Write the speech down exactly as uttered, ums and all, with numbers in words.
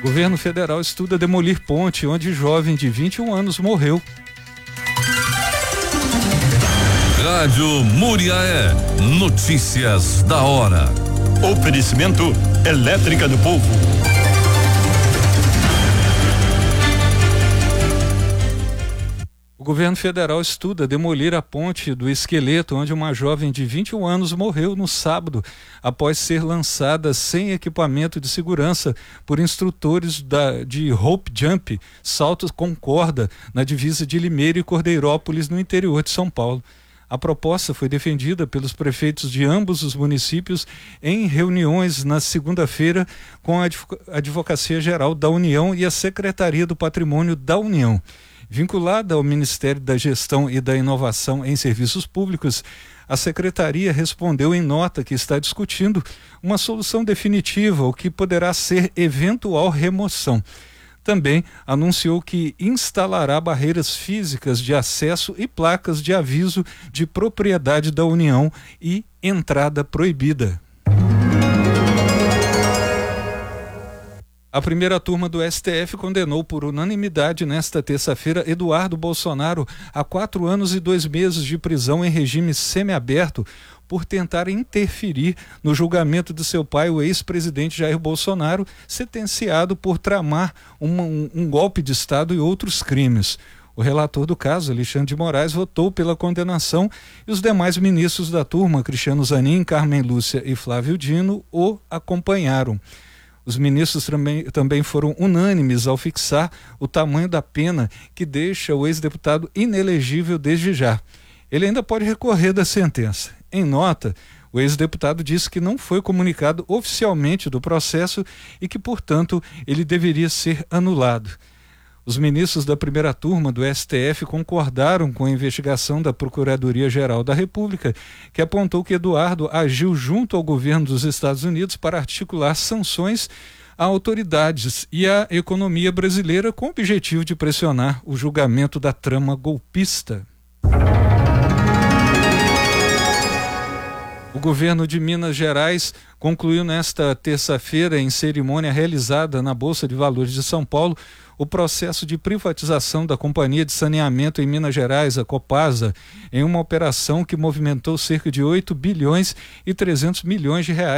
Governo federal estuda demolir ponte onde jovem de vinte e um anos morreu. Rádio Muriaé, notícias da hora. Oferecimento Elétrica do Povo. O governo federal estuda demolir a ponte do Esqueleto, onde uma jovem de vinte e um anos morreu no sábado, após ser lançada sem equipamento de segurança por instrutores da, de rope jump, saltos com corda, na divisa de Limeira e Cordeirópolis, no interior de São Paulo. A proposta foi defendida pelos prefeitos de ambos os municípios em reuniões na segunda-feira com a Advocacia Geral da União e a Secretaria do Patrimônio da União. Vinculada ao Ministério da Gestão e da Inovação em Serviços Públicos, a Secretaria respondeu em nota que está discutindo uma solução definitiva, o que poderá ser eventual remoção. Também anunciou que instalará barreiras físicas de acesso e placas de aviso de propriedade da União e entrada proibida. A primeira turma do S T F condenou por unanimidade nesta terça-feira Eduardo Bolsonaro a quatro anos e dois meses de prisão em regime semiaberto por tentar interferir no julgamento de seu pai, o ex-presidente Jair Bolsonaro, sentenciado por tramar um, um, um golpe de Estado e outros crimes. O relator do caso, Alexandre de Moraes, votou pela condenação e os demais ministros da turma, Cristiano Zanin, Carmen Lúcia e Flávio Dino, o acompanharam. Os ministros também, também foram unânimes ao fixar o tamanho da pena que deixa o ex-deputado inelegível desde já. Ele ainda pode recorrer da sentença. Em nota, o ex-deputado disse que não foi comunicado oficialmente do processo e que, portanto, ele deveria ser anulado. Os ministros da primeira turma do S T F concordaram com a investigação da Procuradoria-Geral da República, que apontou que Eduardo agiu junto ao governo dos Estados Unidos para articular sanções a autoridades e à economia brasileira com o objetivo de pressionar o julgamento da trama golpista. O governo de Minas Gerais concluiu nesta terça-feira, em cerimônia realizada na Bolsa de Valores de São Paulo, o processo de privatização da Companhia de Saneamento em Minas Gerais, a Copasa, em uma operação que movimentou cerca de oito bilhões e trezentos milhões de reais.